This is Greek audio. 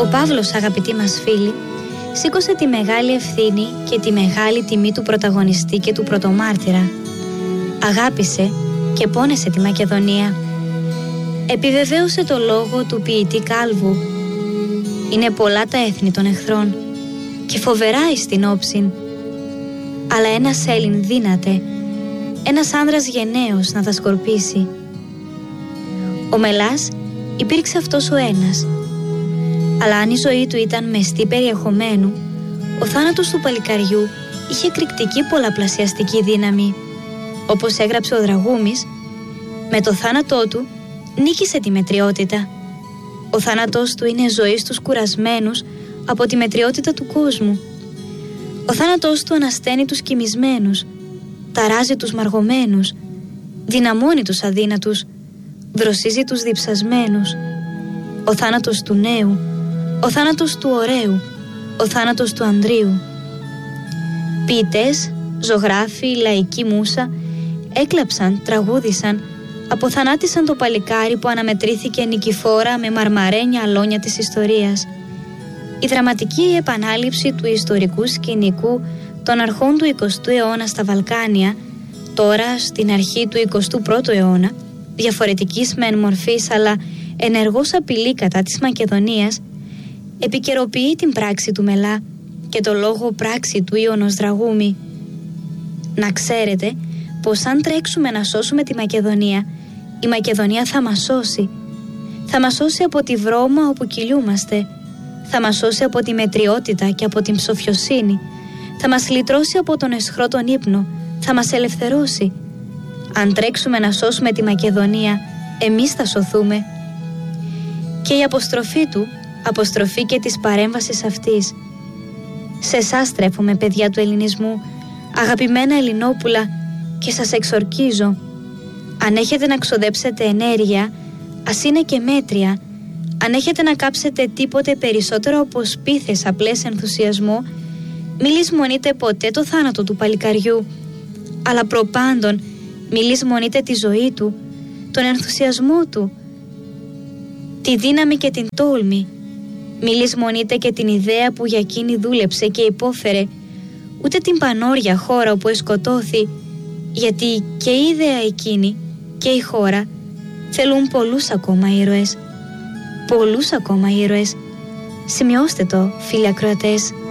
Παύλος, αγαπητοί μας φίλοι, σήκωσε τη μεγάλη ευθύνη και τη μεγάλη τιμή του πρωταγωνιστή και του πρωτομάρτυρα. Αγάπησε και πόνεσε τη Μακεδονία. Επιβεβαίωσε το λόγο του ποιητή Κάλβου. Είναι πολλά τα έθνη των εχθρών και φοβερά εις την όψιν. Αλλά ένας Έλλην δύναται, ένας άνδρας γενναίος να τα σκορπίσει. Ο Μελάς υπήρξε αυτός ο ένας. Αλλά αν η ζωή του ήταν μεστή περιεχομένου, ο θάνατος του παλικαριού είχε εκρηκτική πολλαπλασιαστική δύναμη. Όπως έγραψε ο Δραγούμης, με το θάνατό του νίκησε τη μετριότητα. Ο θάνατός του είναι ζωή στους κουρασμένους από τη μετριότητα του κόσμου. Ο θάνατός του ανασταίνει τους κοιμισμένους, ταράζει τους μαργωμένους, δυναμώνει τους αδύνατους, δροσίζει τους διψασμένους. Ο θάνατος του νέου, ο θάνατος του ωραίου, ο θάνατος του ανδρείου. Ποιητές, ζωγράφοι, λαϊκή μούσα έκλαψαν, τραγούδισαν, αποθανάτησαν το παλικάρι που αναμετρήθηκε νικηφόρα με μαρμαρένια αλόνια της ιστορίας. Η δραματική επανάληψη του ιστορικού σκηνικού των αρχών του 20ου αιώνα στα Βαλκάνια, τώρα στην αρχή του 21ου αιώνα, διαφορετικής μεν μορφής αλλά ενεργώς απειλή κατά της Μακεδονίας, επικαιροποιεί την πράξη του Μελά και το λόγο πράξη του Ιωνος Δραγούμη. Να ξέρετε πως αν τρέξουμε να σώσουμε τη Μακεδονία, η Μακεδονία θα μας σώσει. Θα μας σώσει από τη βρώμα όπου κυλιούμαστε. Θα μας σώσει από τη μετριότητα και από την ψοφιοσύνη. Θα μας λυτρώσει από τον αισχρό τον ύπνο. Θα μας ελευθερώσει. Αν τρέξουμε να σώσουμε τη Μακεδονία, εμείς θα σωθούμε. Και η αποστροφή του, αποστροφή και της παρέμβασης αυτής. Σε εσάς στρέφομαι, παιδιά του ελληνισμού, αγαπημένα Ελληνόπουλα, και σας εξορκίζω. Αν έχετε να ξοδέψετε ενέργεια, ας είναι και μέτρια. Αν έχετε να κάψετε τίποτε περισσότερο από σπίθες απλές ενθουσιασμό, μη λησμονείτε ποτέ το θάνατο του παλικαριού, αλλά προπάντων μη λησμονείτε τη ζωή του, τον ενθουσιασμό του, τη δύναμη και την τόλμη. Μη λησμονείτε και την ιδέα που για εκείνη δούλεψε και υπόφερε, ούτε την πανόρια χώρα όπου εσκοτώθη, γιατί και η ιδέα εκείνη και η χώρα θέλουν πολλούς ακόμα ήρωες. Πολλούς ακόμα ήρωες. Σημειώστε το, φίλοι ακροατές.